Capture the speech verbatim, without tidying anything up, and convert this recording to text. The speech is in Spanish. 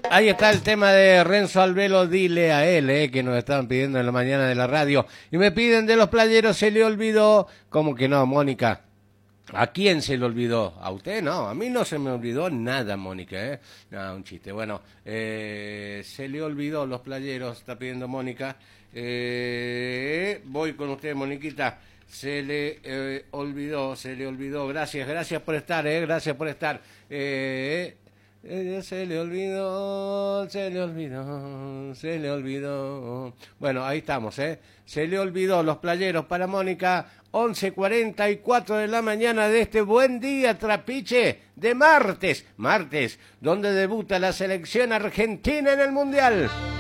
Ahí está el tema de Renzo Albelo, dile a él, eh, que nos estaban pidiendo en la mañana de la radio. Y me piden de los playeros, se le olvidó. ¿Cómo que no, Mónica? ¿A quién se le olvidó? ¿A usted? No, a mí no se me olvidó nada, Mónica, ¿eh? No, un chiste. Bueno, eh, se le olvidó los playeros, está pidiendo Mónica. Eh, voy con usted, Moniquita. Se le eh, olvidó, se le olvidó. Gracias, gracias por estar, ¿eh? Gracias por estar. Eh, eh, se le olvidó, se le olvidó, se le olvidó. Bueno, ahí estamos, ¿eh? Se le olvidó los playeros para Mónica. once cuarenta y cuatro de la mañana de este buen día, Trapiche, de martes. Martes, donde debuta la selección argentina en el Mundial.